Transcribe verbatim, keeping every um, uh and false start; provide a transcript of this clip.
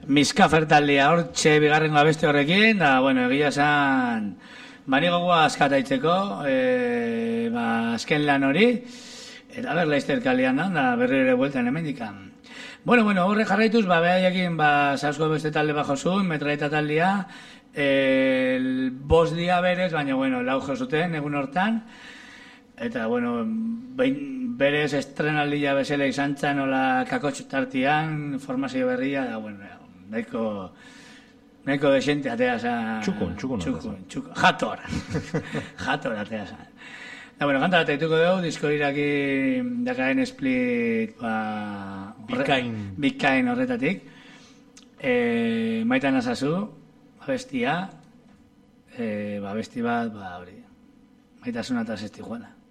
Miska fertaldia hortxe bigarren abesti horrekin, da, bueno, egia esan, bani gogoa askataitzeko, e, ba, azken lan hori, eta ber, laizter kalian da, da berri ere bueltan hemendikan. Bueno, bueno, horre jarraituz, ba, behaiekin, ba, Sausko beste talde bajo zuen, metraeta taldea, el bost dia berez, baina, bueno, lau jo zuten, egun hortan, eta, bueno, behin, berez estrenaldia bezala izan txan, hola kakotx tartian, formazio berria, da, bueno, nahiko, nahiko desente atea zan. Txukun, txukun. Txukun, txukun, jator. Jator atea zan. Da, bueno, kanta bat eituko dugu, disko iraki dakaen split, ba... Bikain. Bikain horretatik. E, maitan azazu, abestia, e, ba, abesti bat, ba, hori, maitasuna eta zesti juana.